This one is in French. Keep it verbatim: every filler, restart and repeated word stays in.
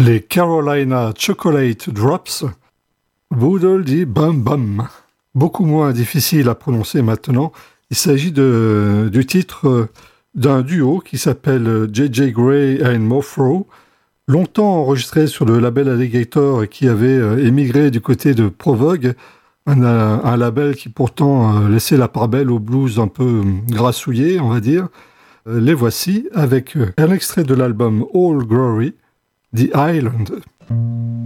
Les Carolina Chocolate Drops, Boodle dit Bum Bum. Beaucoup moins difficile à prononcer maintenant. Il s'agit de, du titre d'un duo qui s'appelle J J Gray and Mofro, longtemps enregistré sur le label Alligator et qui avait émigré du côté de Provogue, un, un label qui pourtant laissait la part belle au blues un peu grassouillé, on va dire. Les voici avec un extrait de l'album All Glory, The Island.